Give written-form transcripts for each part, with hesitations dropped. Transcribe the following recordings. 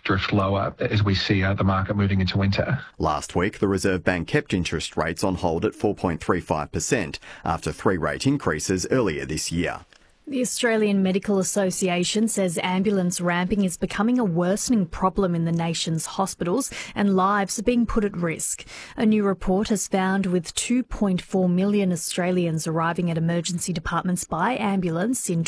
drift lower as we see the market moving into winter. Last week, the Reserve Bank kept interest rates on hold at 4.35% after 3 rate increases earlier this year. The Australian Medical Association says ambulance ramping is becoming a worsening problem in the nation's hospitals and lives are being put at risk. A new report has found with 2.4 million Australians arriving at emergency departments by ambulance in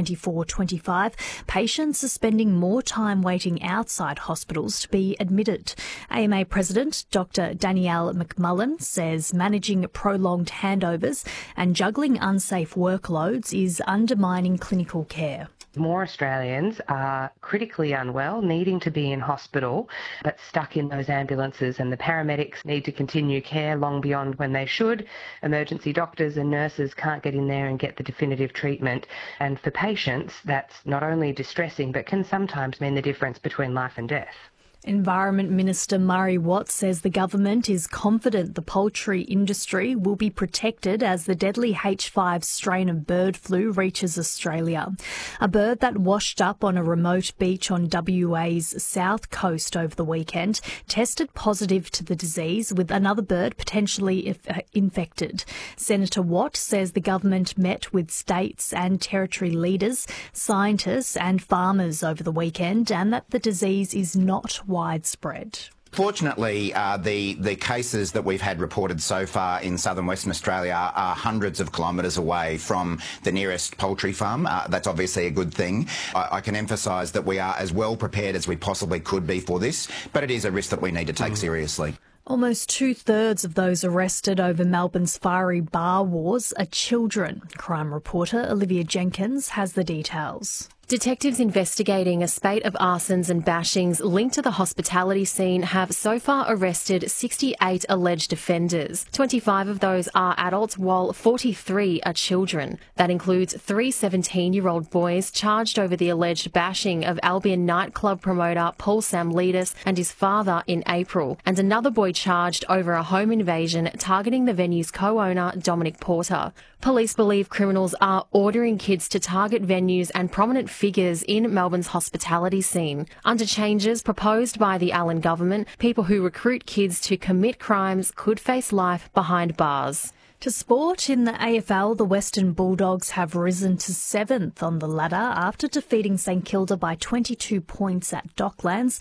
2024-25, patients are spending more time waiting outside hospitals to be admitted. AMA President Dr. Danielle McMullen says managing prolonged handovers and juggling unsafe workloads is undermining clinical care. More Australians are critically unwell, needing to be in hospital, but stuck in those ambulances, and the paramedics need to continue care long beyond when they should. Emergency doctors and nurses can't get in there and get the definitive treatment. And for patients, that's not only distressing, but can sometimes mean the difference between life and death. Environment Minister Murray Watt says the government is confident the poultry industry will be protected as the deadly H5 strain of bird flu reaches Australia. A bird that washed up on a remote beach on WA's south coast over the weekend tested positive to the disease, with another bird potentially infected. Senator Watt says the government met with states and territory leaders, scientists and farmers over the weekend, and that the disease is not widespread. Fortunately, the cases that we've had reported so far in southern Western Australia are hundreds of kilometres away from the nearest poultry farm. That's obviously a good thing. I can emphasise that we are as well prepared as we possibly could be for this, but it is a risk that we need to take seriously. Almost 2/3 of those arrested over Melbourne's fiery bar wars are children. Crime reporter Olivia Jenkins has the details. Detectives investigating a spate of arsons and bashings linked to the hospitality scene have so far arrested 68 alleged offenders. 25 of those are adults, while 43 are children. That includes 3 17-year-old boys charged over the alleged bashing of Albion nightclub promoter Paul Samlidis and his father in April, and another boy charged over a home invasion targeting the venue's co-owner Dominic Porter. Police believe criminals are ordering kids to target venues and prominent figures in Melbourne's hospitality scene. Under changes proposed by the Allen government, people who recruit kids to commit crimes could face life behind bars. To sport, in the AFL, the Western Bulldogs have risen to 7th on the ladder after defeating St Kilda by 22 points at Docklands,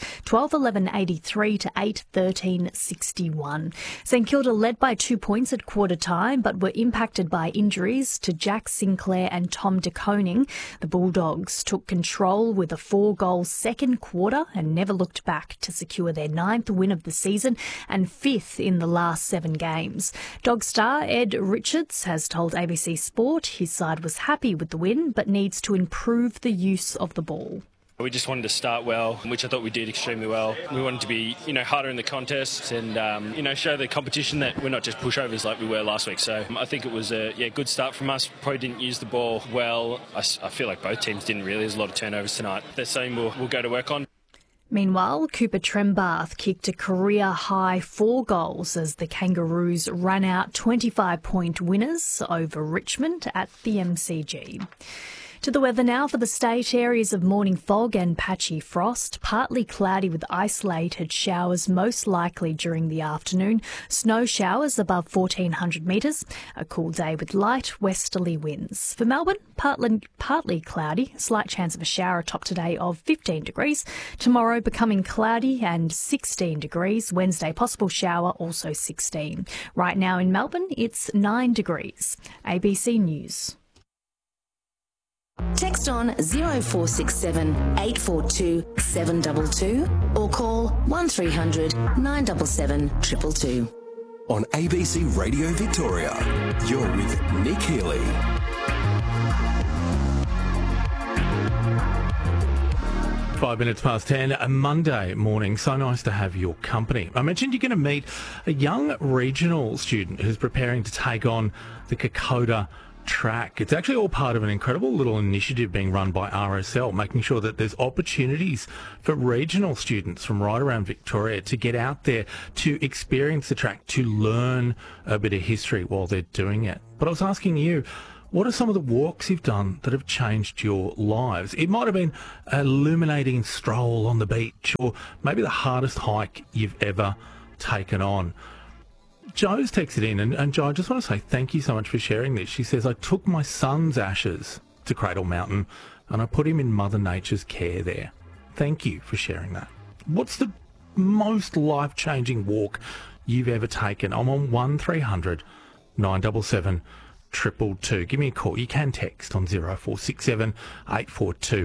12-11-83 to 8-13-61. St Kilda led by 2 points at quarter time, but were impacted by injuries to Jack Sinclair and Tom De Koning. The Bulldogs took control with a 4-goal second quarter and never looked back to secure their 9th win of the season and 5th in the last 7 games. Dog star Ed Richards has told ABC Sport his side was happy with the win but needs to improve the use of the ball. We just wanted to start well, which I thought we did extremely well. We wanted to be, harder in the contest and, show the competition that we're not just pushovers like we were last week. So I think it was a good start from us. Probably didn't use the ball well. I feel like both teams didn't really. There's a lot of turnovers tonight. That's something we'll go to work on. Meanwhile, Cooper Trembath kicked a career-high 4 goals as the Kangaroos ran out 25-point winners over Richmond at the MCG. To the weather now for the state. Areas of morning fog and patchy frost, partly cloudy with isolated showers most likely during the afternoon, snow showers above 1,400 metres, a cool day with light westerly winds. For Melbourne, partly cloudy, slight chance of a shower top today of 15 degrees. Tomorrow becoming cloudy and 16 degrees. Wednesday possible shower, also 16. Right now in Melbourne, it's 9 degrees. ABC News. Text on 0467 842 722 or call 1300 977 222. On ABC Radio Victoria, you're with Nick Healy. Five minutes past 10, a Monday morning. So nice to have your company. I mentioned you're going to meet a young regional student who's preparing to take on the Kokoda track. It's actually all part of an incredible little initiative being run by RSL, making sure that there's opportunities for regional students from right around Victoria to get out there, to experience the track, to learn a bit of history while they're doing it. But I was asking you, What are some of the walks you've done that have changed your lives? It might have been an illuminating stroll on the beach, or maybe the hardest hike you've ever taken on. Joe's texted in, and Joe, I just want to say thank you so much for sharing this. She says, I took my son's ashes to Cradle Mountain and I put him in Mother Nature's care there. Thank you for sharing that. What's the most life-changing walk you've ever taken? I'm on 1300 977 222. Give me a call. You can text on 0467 842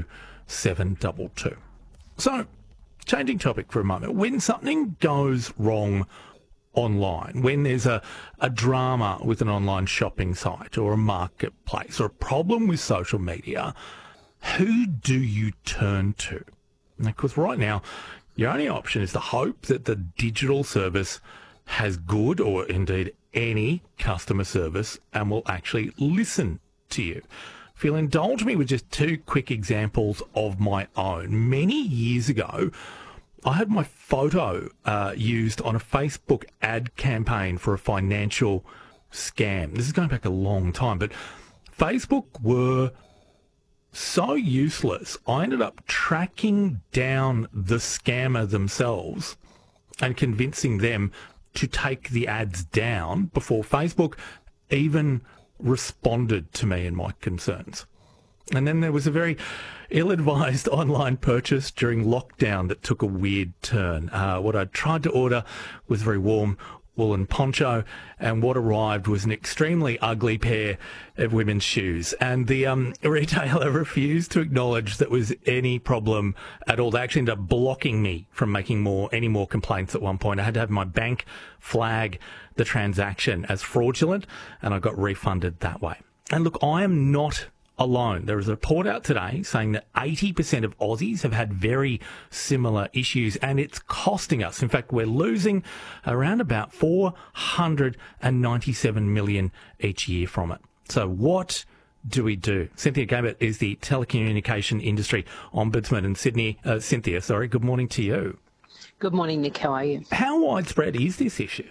722. So, changing topic for a moment. When something goes wrong online, when there's a drama with an online shopping site or a marketplace or a problem with social media, who do you turn to? Because right now, your only option is to hope that the digital service has good or indeed any customer service and will actually listen to you. If you'll indulge me with just two quick examples of my own. Many years ago, I had my photo used on a Facebook ad campaign for a financial scam. This is going back a long time, but Facebook were so useless, I ended up tracking down the scammer themselves and convincing them to take the ads down before Facebook even responded to me and my concerns. And then there was a very ill-advised online purchase during lockdown that took a weird turn. What I tried to order was very warm woolen poncho, and what arrived was an extremely ugly pair of women's shoes. And the retailer refused to acknowledge that was any problem at all. They actually ended up blocking me from making any more complaints at one point. I had to have my bank flag the transaction as fraudulent, and I got refunded that way. And look, I am not alone. There is a report out today saying that 80% of Aussies have had very similar issues, and it's costing us. In fact, we're losing around about 497 million each year from it. So what do we do? Cynthia Gabert is the telecommunication industry ombudsman in Sydney. Cynthia, good morning to you. Good morning, Nick. How are you? How widespread is this issue?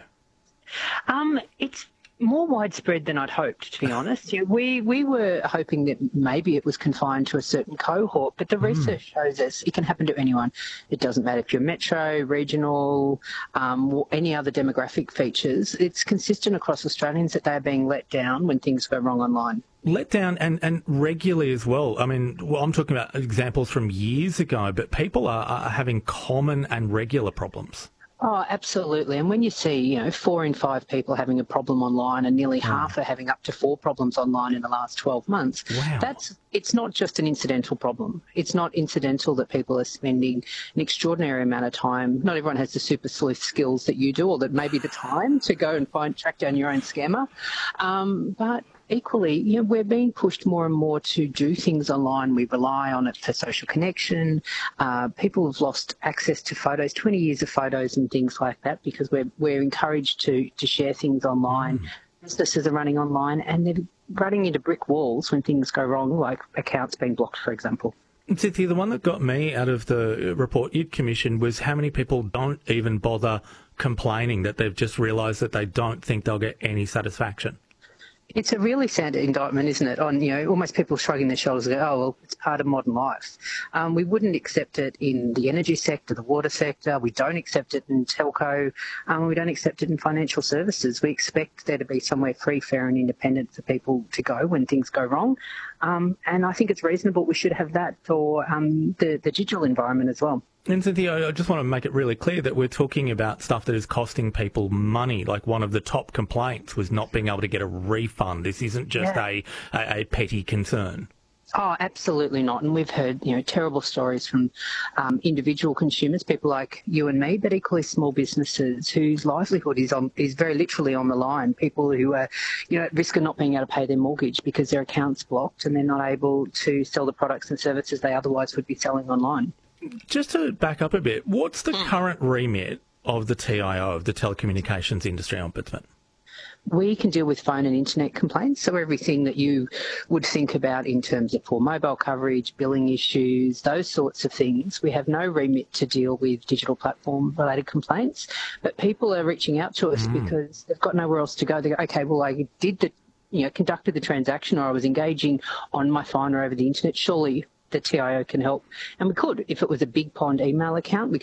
It's more widespread than I'd hoped, to be honest. We were hoping that maybe it was confined to a certain cohort, but the research shows us it can happen to anyone. It doesn't matter if you're metro, regional, or any other demographic features. It's consistent across Australians that they're being let down when things go wrong online. Let down and regularly as well. I mean, I'm talking about examples from years ago, but people are having common and regular problems. Oh, absolutely. And when you see, 4 in 5 people having a problem online and nearly half are having up to 4 problems online in the last 12 months, it's not just an incidental problem. It's not incidental that people are spending an extraordinary amount of time. Not everyone has the super sleuth skills that you do, or that maybe the time to go and track down your own scammer. But equally, we're being pushed more and more to do things online. We rely on it for social connection. People have lost access to photos, 20 years of photos and things like that, because we're encouraged to share things online. Businesses are running online and they're running into brick walls when things go wrong, like accounts being blocked, for example. Cynthia, the one that got me out of the report you'd commissioned was how many people don't even bother complaining, that they've just realised that they don't think they'll get any satisfaction. It's a really sad indictment, isn't it, on, almost people shrugging their shoulders and go, oh, well, it's part of modern life. We wouldn't accept it in the energy sector, the water sector. We don't accept it in telco. We don't accept it in financial services. We expect there to be somewhere free, fair and independent for people to go when things go wrong. And I think it's reasonable we should have that for the digital environment as well. And Cynthia, I just want to make it really clear that we're talking about stuff that is costing people money. Like one of the top complaints was not being able to get a refund. This isn't just a petty concern. Oh, absolutely not. And we've heard, terrible stories from individual consumers, people like you and me, but equally small businesses whose livelihood is very literally on the line. People who are, at risk of not being able to pay their mortgage because their account's blocked and they're not able to sell the products and services they otherwise would be selling online. Just to back up a bit, what's the current remit of the TIO, of the Telecommunications Industry Ombudsman? We can deal with phone and internet complaints, so everything that you would think about in terms of poor mobile coverage, billing issues, those sorts of things. We have no remit to deal with digital platform-related complaints, but people are reaching out to us because they've got nowhere else to go. They go, okay, well, I did the conducted the transaction, or I was engaging on my phone or over the internet, surely the TIO can help. And we could, if it was a Big Pond email account, we